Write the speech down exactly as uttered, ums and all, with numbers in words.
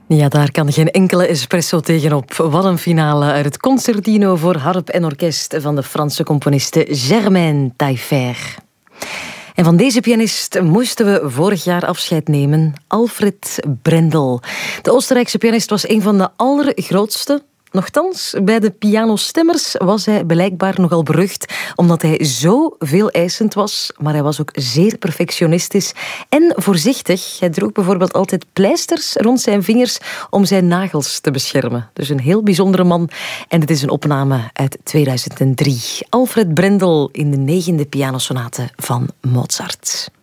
Ja, daar kan geen enkele espresso tegenop. Wat een finale uit het concertino voor harp en orkest van de Franse componiste Germaine Taillefer. En van deze pianist moesten we vorig jaar afscheid nemen. Alfred Brendel. De Oostenrijkse pianist was een van de allergrootste. Nochtans, bij de pianostemmers was hij blijkbaar nogal berucht, omdat hij zo veel eisend was, maar hij was ook zeer perfectionistisch en voorzichtig. Hij droeg bijvoorbeeld altijd pleisters rond zijn vingers om zijn nagels te beschermen. Dus een heel bijzondere man. En het is een opname uit tweeduizend drie. Alfred Brendel in de negende pianosonate van Mozart.